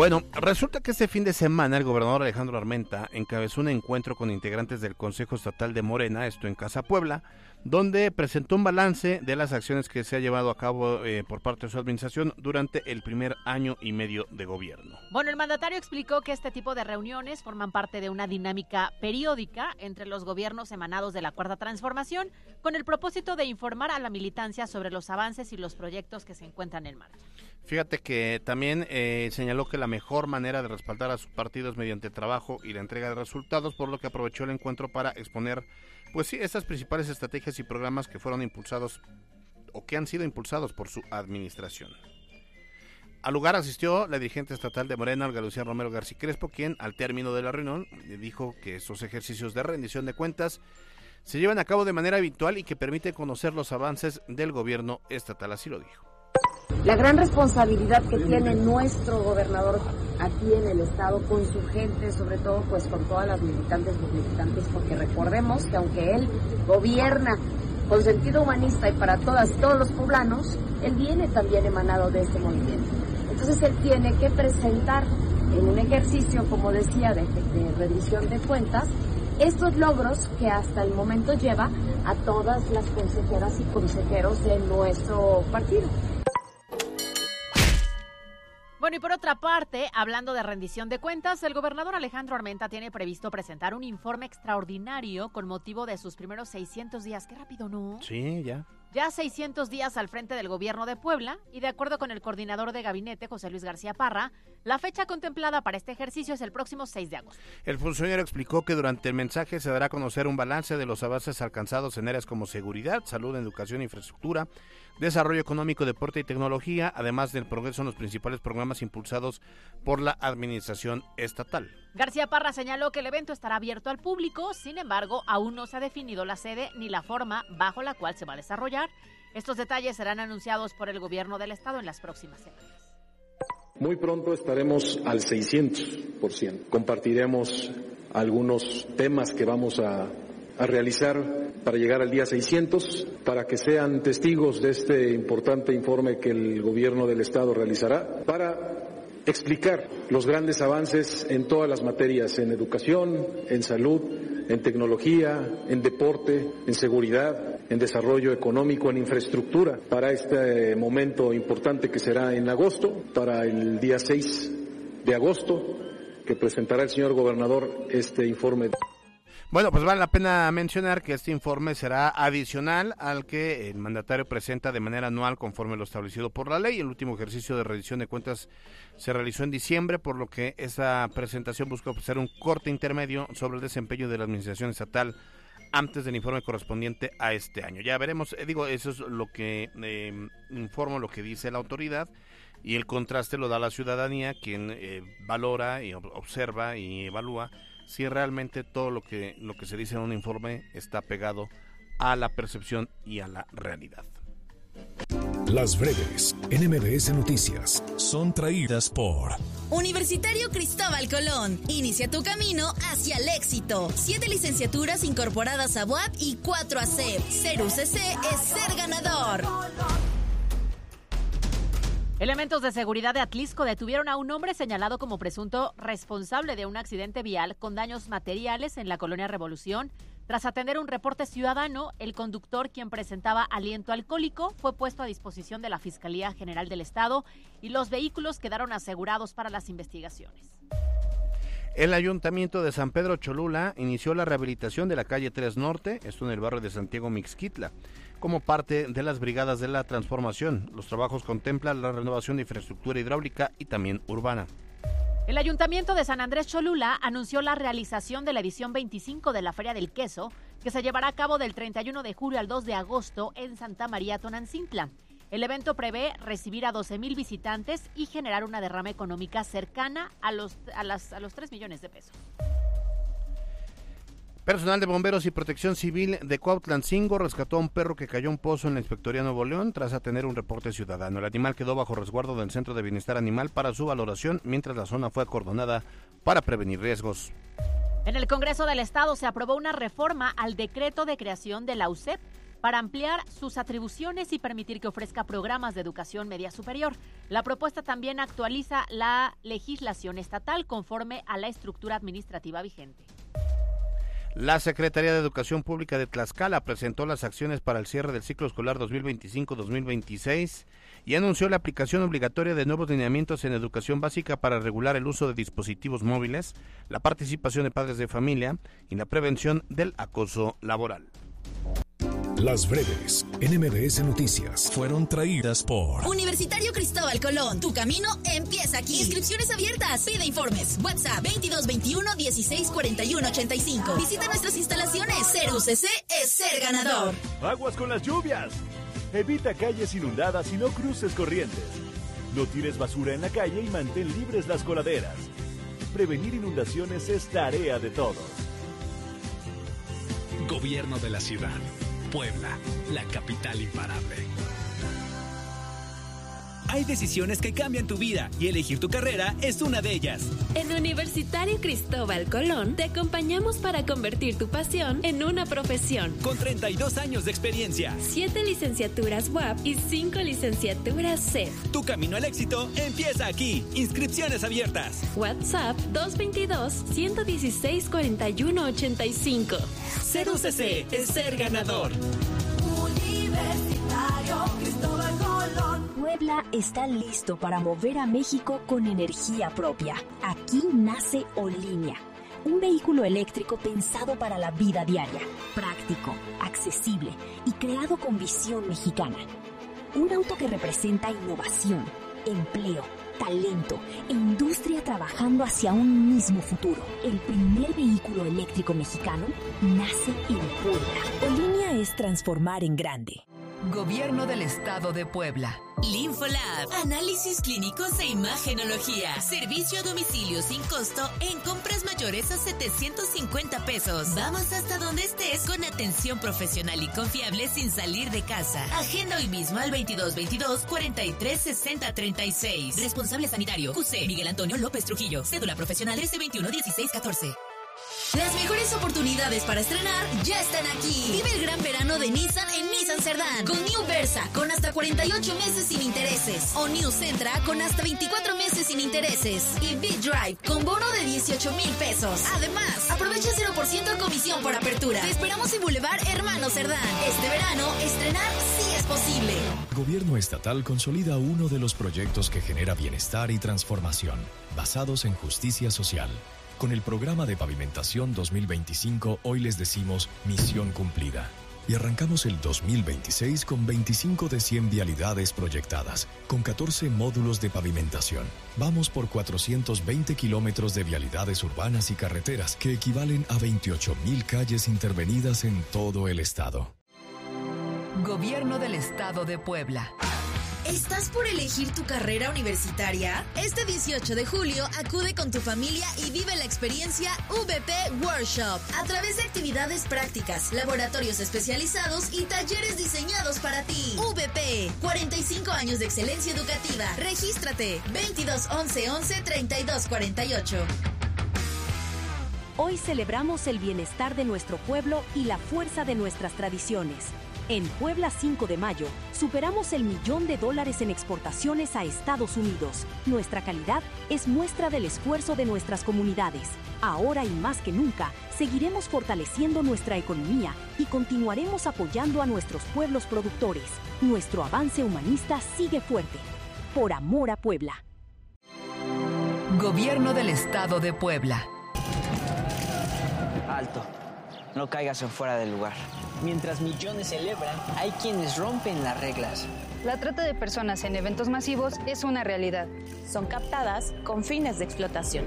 Bueno, resulta que este fin de semana el gobernador Alejandro Armenta encabezó un encuentro con integrantes del Consejo Estatal de Morena, esto en Casa Puebla, donde presentó un balance de las acciones que se ha llevado a cabo por parte de su administración durante el primer año y medio de gobierno. Bueno, el mandatario explicó que este tipo de reuniones forman parte de una dinámica periódica entre los gobiernos emanados de la Cuarta Transformación, con el propósito de informar a la militancia sobre los avances y los proyectos que se encuentran en marcha. Fíjate que también señaló que la mejor manera de respaldar a sus partidos mediante trabajo y la entrega de resultados, por lo que aprovechó el encuentro para exponer, pues sí, estas principales estrategias y programas que fueron impulsados o que han sido impulsados por su administración. Al lugar asistió la dirigente estatal de Morena, Olga Lucía Romero García Crespo, quien al término de la reunión dijo que estos ejercicios de rendición de cuentas se llevan a cabo de manera habitual y que permite conocer los avances del gobierno estatal, así lo dijo. La gran responsabilidad que tiene nuestro gobernador aquí en el estado con su gente, sobre todo pues con todas las militantes, los militantes, porque recordemos que aunque él gobierna con sentido humanista y para todos los poblanos, él viene también emanado de este movimiento. Entonces él tiene que presentar en un ejercicio, como decía, de rendición de cuentas, estos logros que hasta el momento lleva a todas las consejeras y consejeros de nuestro partido. Bueno, y por otra parte, hablando de rendición de cuentas, el gobernador Alejandro Armenta tiene previsto presentar un informe extraordinario con motivo de sus primeros 600 días. Qué rápido, ¿no? Sí, ya. Ya 600 días al frente del gobierno de Puebla, y de acuerdo con el coordinador de gabinete, José Luis García Parra, la fecha contemplada para este ejercicio es el próximo 6 de agosto. El funcionario explicó que durante el mensaje se dará a conocer un balance de los avances alcanzados en áreas como seguridad, salud, educación e infraestructura, desarrollo económico, deporte y tecnología, además del progreso en los principales programas impulsados por la administración estatal. García Parra señaló que el evento estará abierto al público, sin embargo, aún no se ha definido la sede ni la forma bajo la cual se va a desarrollar. Estos detalles serán anunciados por el gobierno del estado en las próximas semanas. Muy pronto estaremos al 600%. Compartiremos algunos temas que vamos a realizar para llegar al día 600, para que sean testigos de este importante informe que el gobierno del estado realizará, para explicar los grandes avances en todas las materias, en educación, en salud, en tecnología, en deporte, en seguridad, en desarrollo económico, en infraestructura, para este momento importante que será en agosto, para el día 6 de agosto, que presentará el señor gobernador este informe. Bueno, pues vale la pena mencionar que este informe será adicional al que el mandatario presenta de manera anual conforme lo establecido por la ley. El último ejercicio de rendición de cuentas se realizó en diciembre, por lo que esa presentación busca ofrecer un corte intermedio sobre el desempeño de la administración estatal antes del informe correspondiente a este año. Ya veremos, eso es lo que informo, lo que dice la autoridad, y el contraste lo da la ciudadanía, quien valora y observa y evalúa si realmente todo lo que se dice en un informe está pegado a la percepción y a la realidad. Las breves en MBS Noticias son traídas por Universitario Cristóbal Colón. Inicia tu camino hacia el éxito. 7 licenciaturas incorporadas a UAP y 4 a CEP. Ser UCC es ser ganador. Elementos de seguridad de Atlisco detuvieron a un hombre señalado como presunto responsable de un accidente vial con daños materiales en la colonia Revolución. Tras atender un reporte ciudadano, el conductor, quien presentaba aliento alcohólico, fue puesto a disposición de la Fiscalía General del Estado y los vehículos quedaron asegurados para las investigaciones. El Ayuntamiento de San Pedro Cholula inició la rehabilitación de la calle 3 Norte, esto en el barrio de Santiago Mixquitla, como parte de las Brigadas de la Transformación. Los trabajos contemplan la renovación de infraestructura hidráulica y también urbana. El Ayuntamiento de San Andrés Cholula anunció la realización de la edición 25 de la Feria del Queso, que se llevará a cabo del 31 de julio al 2 de agosto en Santa María Tonantzintla. El evento prevé recibir a 12,000 visitantes y generar una derrama económica cercana a los 3 millones de pesos. Personal de Bomberos y Protección Civil de Cuautlancingo rescató a un perro que cayó a un pozo en la Inspectoría Nuevo León tras atender un reporte ciudadano. El animal quedó bajo resguardo del Centro de Bienestar Animal para su valoración, mientras la zona fue acordonada para prevenir riesgos. En el Congreso del Estado se aprobó una reforma al decreto de creación de la UCEP, para ampliar sus atribuciones y permitir que ofrezca programas de educación media superior. La propuesta también actualiza la legislación estatal conforme a la estructura administrativa vigente. La Secretaría de Educación Pública de Tlaxcala presentó las acciones para el cierre del ciclo escolar 2025-2026 y anunció la aplicación obligatoria de nuevos lineamientos en educación básica para regular el uso de dispositivos móviles, la participación de padres de familia y la prevención del acoso laboral. Las breves en MBS Noticias fueron traídas por Universitario Cristóbal Colón. Tu camino empieza aquí. Inscripciones abiertas. Pide informes. WhatsApp 2221 16 41 85. Visita nuestras instalaciones. Ser UCC es ser ganador. Aguas con las lluvias. Evita calles inundadas y no cruces corrientes. No tires basura en la calle y mantén libres las coladeras. Prevenir inundaciones es tarea de todos. Gobierno de la ciudad. Puebla, la capital imparable. Hay decisiones que cambian tu vida y elegir tu carrera es una de ellas. En Universitario Cristóbal Colón te acompañamos para convertir tu pasión en una profesión. Con 32 años de experiencia, 7 licenciaturas UAP y 5 licenciaturas CEF. Tu camino al éxito empieza aquí. Inscripciones abiertas. WhatsApp 222-116-4185. Ser UCC es ser ganador. Universitario Cristóbal Colón. Puebla está listo para mover a México con energía propia. Aquí nace Olinia, un vehículo eléctrico pensado para la vida diaria, práctico, accesible y creado con visión mexicana. Un auto que representa innovación, empleo, talento e industria trabajando hacia un mismo futuro. El primer vehículo eléctrico mexicano nace en Puebla. Olinia es transformar en grande. Gobierno del Estado de Puebla. Linfolab, análisis clínicos e imagenología. Servicio a domicilio sin costo en compras mayores a 750 pesos. Vamos hasta donde estés con atención profesional y confiable sin salir de casa. Agenda hoy mismo al 2222-436036. Responsable sanitario, QC Miguel Antonio López Trujillo. Cédula profesional 1321-1614. Las mejores oportunidades para estrenar ya están aquí. Vive el gran verano de Nissan en Nissan Cerdán. Con New Versa, con hasta 48 meses sin intereses. O New Sentra, con hasta 24 meses sin intereses. Y Big Drive, con bono de 18,000 pesos. Además, aprovecha 0% comisión por apertura. Te esperamos en Boulevard Hermano Cerdán. Este verano, estrenar sí es posible. Gobierno estatal consolida uno de los proyectos que genera bienestar y transformación, basados en justicia social. Con el programa de pavimentación 2025, hoy les decimos misión cumplida. Y arrancamos el 2026 con 25 de 100 vialidades proyectadas, con 14 módulos de pavimentación. Vamos por 420 kilómetros de vialidades urbanas y carreteras, que equivalen a 28,000 calles intervenidas en todo el estado. Gobierno del Estado de Puebla. ¿Estás por elegir tu carrera universitaria? Este 18 de julio acude con tu familia y vive la experiencia VP Workshop a través de actividades prácticas, laboratorios especializados y talleres diseñados para ti. VP, 45 años de excelencia educativa. Regístrate 22 11 11 32 48. Hoy celebramos el bienestar de nuestro pueblo y la fuerza de nuestras tradiciones. En Puebla 5 de mayo, superamos el $1,000,000 en exportaciones a Estados Unidos. Nuestra calidad es muestra del esfuerzo de nuestras comunidades. Ahora y más que nunca, seguiremos fortaleciendo nuestra economía y continuaremos apoyando a nuestros pueblos productores. Nuestro avance humanista sigue fuerte. Por amor a Puebla. Gobierno del Estado de Puebla. Alto. No caigas en fuera del lugar. Mientras millones celebran, hay quienes rompen las reglas. La trata de personas en eventos masivos es una realidad. Son captadas con fines de explotación.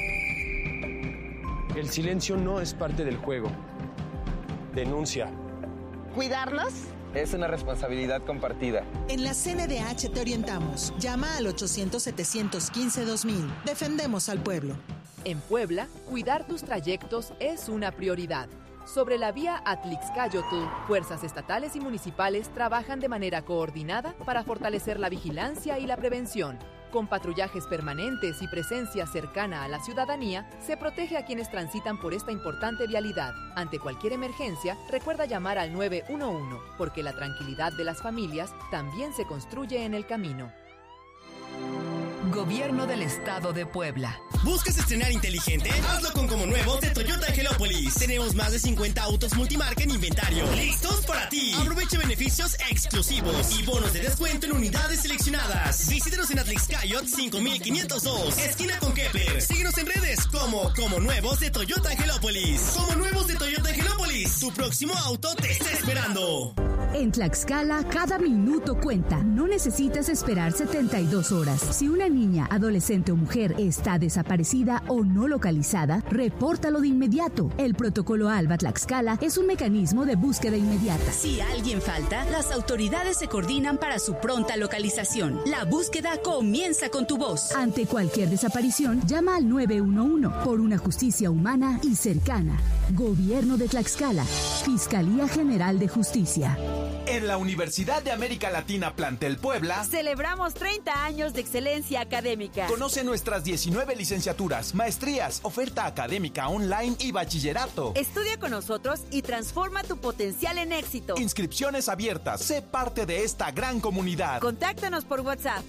El silencio no es parte del juego. Denuncia. ¿Cuidarlos? Es una responsabilidad compartida. En la CNDH te orientamos. Llama al 800-715-2000. Defendemos al pueblo. En Puebla, cuidar tus trayectos es una prioridad. Sobre la vía Atlixcáyotl, fuerzas estatales y municipales trabajan de manera coordinada para fortalecer la vigilancia y la prevención. Con patrullajes permanentes y presencia cercana a la ciudadanía, se protege a quienes transitan por esta importante vialidad. Ante cualquier emergencia, recuerda llamar al 911, porque la tranquilidad de las familias también se construye en el camino. Gobierno del Estado de Puebla. ¿Buscas estrenar inteligente? Hazlo con Como Nuevos de Toyota Angelópolis. Tenemos más de 50 autos multimarca en inventario. ¡Listos para ti! Aproveche beneficios exclusivos y bonos de descuento en unidades seleccionadas. Visítenos en Atlixcayot 5502, esquina con Kepler. Síguenos en redes como Nuevos de Toyota Angelópolis. Como Nuevos de Toyota Angelópolis. Tu próximo auto te está esperando. En Tlaxcala, cada minuto cuenta. No necesitas esperar 72 horas. Si una niña, adolescente o mujer está desaparecida o no localizada, repórtalo de inmediato. El protocolo ALBA Tlaxcala es un mecanismo de búsqueda inmediata. Si alguien falta, las autoridades se coordinan para su pronta localización. La búsqueda comienza con tu voz. Ante cualquier desaparición, llama al 911 por una justicia humana y cercana. Gobierno de Tlaxcala. Fiscalía General de Justicia. En la Universidad de América Latina Plantel Puebla celebramos 30 años de excelencia académica. Conoce nuestras 19 licenciaturas, maestrías, oferta académica online y bachillerato. Estudia con nosotros y transforma tu potencial en éxito. Inscripciones abiertas. Sé parte de esta gran comunidad. Contáctanos por WhatsApp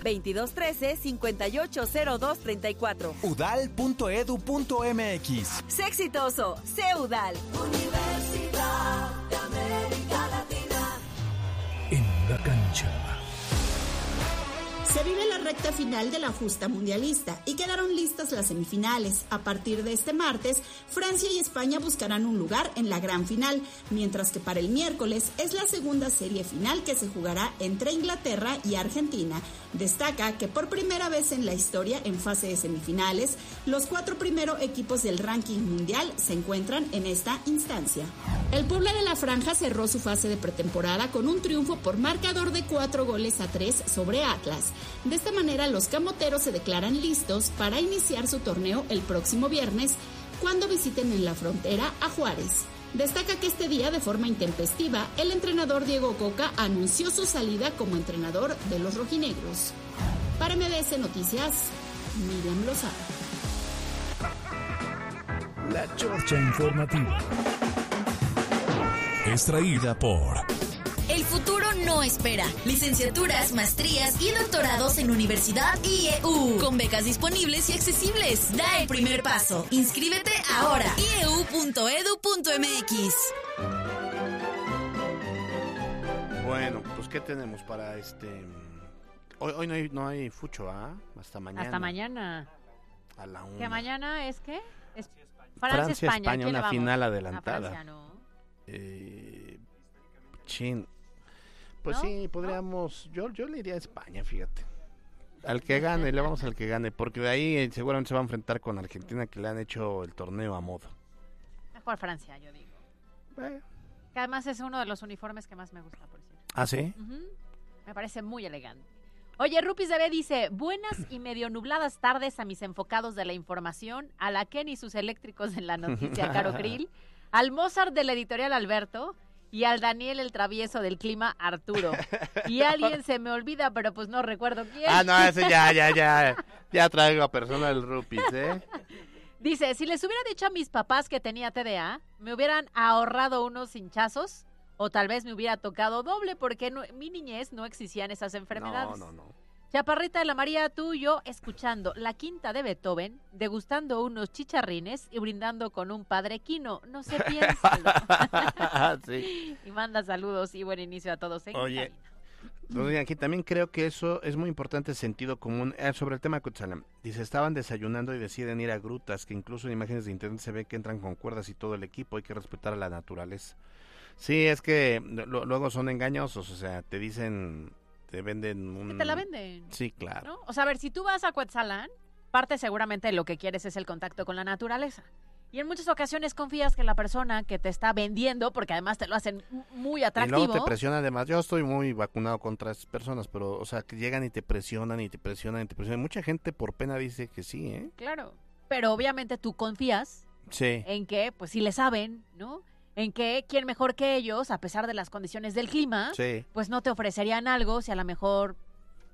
2213-580234. udal.edu.mx. Sé exitoso, sé UDAL. Universidad de América Latina. En la cancha. Se vive la recta final de la justa mundialista y quedaron listas las semifinales. A partir de este martes, Francia y España buscarán un lugar en la gran final, mientras que para el miércoles es la segunda serie final que se jugará entre Inglaterra y Argentina. Destaca que por primera vez en la historia, en fase de semifinales, los 4 primeros equipos del ranking mundial se encuentran en esta instancia. El Puebla de la Franja cerró su fase de pretemporada con un triunfo por marcador de 4-3 sobre Atlas. De esta manera, los camoteros se declaran listos para iniciar su torneo el próximo viernes, cuando visiten en la frontera a Juárez. Destaca que este día, de forma intempestiva, el entrenador Diego Coca anunció su salida como entrenador de los rojinegros. Para MBS Noticias, Miriam Lozada. La Chorcha Informativa. Extraída por... El futuro no espera. Licenciaturas, maestrías y doctorados en Universidad IEU. Con becas disponibles y accesibles. Da el primer paso. Inscríbete ahora. ieu.edu.mx. Bueno, pues ¿qué tenemos para Hoy no hay fucho, ¿ah? Hasta mañana. Hasta mañana. A la 1. ¿Que mañana es qué? Es Francia-España, una final adelantada. Francia, ¿no? Pues ¿no? Sí, podríamos. Yo le iría a España, fíjate. Al que gane, le vamos al que gane, porque de ahí seguramente se va a enfrentar con Argentina, que le han hecho el torneo a modo. Mejor Francia, yo digo. Que además es uno de los uniformes que más me gusta, por cierto. ¿Ah, sí? Me parece muy elegante. Oye, Rupis Bebé dice: buenas y medio nubladas tardes a mis enfocados de la información, a la Ken y sus eléctricos en la noticia, Caro Krill, al Mozart de la editorial Alberto y al Daniel el travieso del clima, Arturo. Y alguien se me olvida, pero pues no recuerdo quién. Ah, no, ese ya traigo a persona del Rupis, Dice: si les hubiera dicho a mis papás que tenía TDA, me hubieran ahorrado unos hinchazos, o tal vez me hubiera tocado doble, porque en mi niñez no existían esas enfermedades. No. Chaparrita de la María, tú y yo escuchando la quinta de Beethoven, degustando unos chicharrines y brindando con un padre quino. No se piénsalo. Sí. Y manda saludos y buen inicio a todos. Oye, aquí también creo que eso es muy importante, sentido común. Sobre el tema de Cuetzalan, dice: estaban desayunando y deciden ir a grutas, que incluso en imágenes de internet se ve que entran con cuerdas y todo el equipo. Hay que respetar a la naturaleza. Sí, es que luego son engañosos, o sea, te dicen... Te venden un... ¿Que te la venden? Sí, claro. ¿No? O sea, a ver, si tú vas a Cuetzalan, parte seguramente de lo que quieres es el contacto con la naturaleza. Y en muchas ocasiones confías que la persona que te está vendiendo, porque además te lo hacen muy atractivo... Y luego te presionan además. Yo estoy muy vacunado contra esas personas, pero, o sea, que llegan y te presionan y te presionan y te presionan. Mucha gente por pena dice que sí, ¿eh? Claro, pero obviamente tú confías en que, pues, si le saben, ¿no?, en que quién mejor que ellos, a pesar de las condiciones del clima, pues no te ofrecerían algo si a lo mejor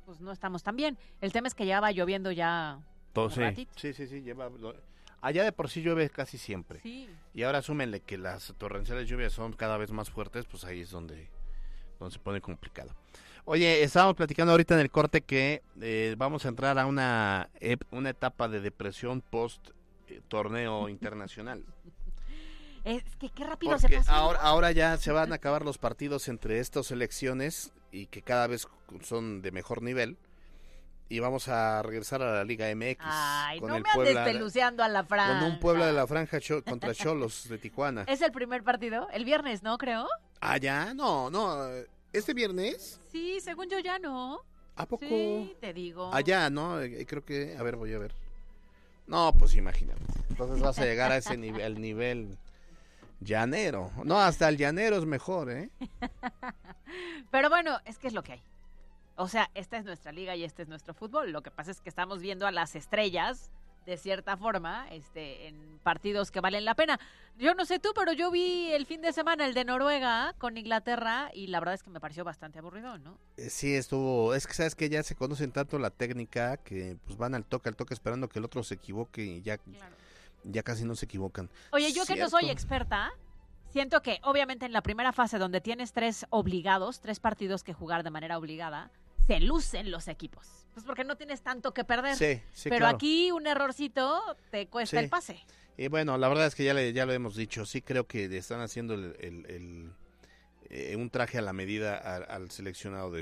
pues no estamos tan bien. El tema es que ya va lloviendo ya un ratito. Sí, allá de por sí llueve casi siempre. Sí. Y ahora súmenle que las torrenciales lluvias son cada vez más fuertes, pues ahí es donde se pone complicado. Oye, estábamos platicando ahorita en el corte que vamos a entrar a una etapa de depresión post torneo internacional. Es que qué rápido porque se pasó. Ahora ya se van a acabar los partidos entre estas selecciones y que cada vez son de mejor nivel. Y vamos a regresar a la Liga MX. Ay, con no el me andes Puebla, peluceando a la Franja. con un Puebla de la Franja contra Xolos de Tijuana. ¿Es el primer partido? El viernes, ¿no, creo? Ah, ya, no, ¿este viernes? Sí, según yo ya no. ¿A poco? Sí, te digo. Allá, ¿no? Creo que, a ver, voy a ver. No, pues imagínate. Entonces vas a llegar a ese nivel llanero. No, hasta el llanero es mejor, ¿eh? Pero bueno, es que es lo que hay. O sea, esta es nuestra liga y este es nuestro fútbol. Lo que pasa es que estamos viendo a las estrellas, de cierta forma, en partidos que valen la pena. Yo no sé tú, pero yo vi el fin de semana el de Noruega con Inglaterra y la verdad es que me pareció bastante aburrido, ¿no? Sí, estuvo. Es que sabes que ya se conocen tanto la técnica que pues van al toque esperando que el otro se equivoque y ya, claro. Ya casi no se equivocan. Oye, yo que no soy experta, siento que obviamente en la primera fase donde tienes 3 partidos que jugar de manera obligada, se lucen los equipos. Pues porque no tienes tanto que perder. Sí, pero claro. Aquí un errorcito te cuesta el pase. Y bueno, la verdad es que ya lo hemos dicho. Sí creo que están haciendo un traje a la medida al seleccionado de